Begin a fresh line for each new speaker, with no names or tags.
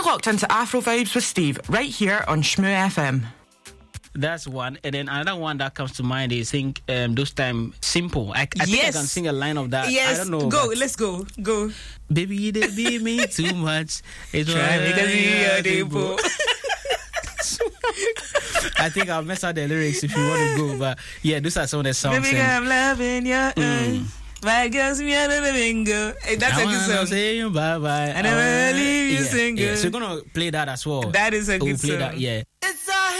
locked into Afro Vibes with Steve right here on Shmoo FM.
That's one. And then another one that comes to mind is think those time Simple. I think I can sing a line of that.
Yes,
I don't know.
go, let's go.
Baby, you did be me too much. It's
Try me 'cause you're the
I think I'll mess up the lyrics if you want to go, but yeah, those are some of the songs.
Baby, I'm loving your my girls, me out of the bingo. Hey, that's a good song.
Say bye bye.
I never leave you single.
Yeah. So we're gonna play that as well.
That is a good song.
Play that, yeah.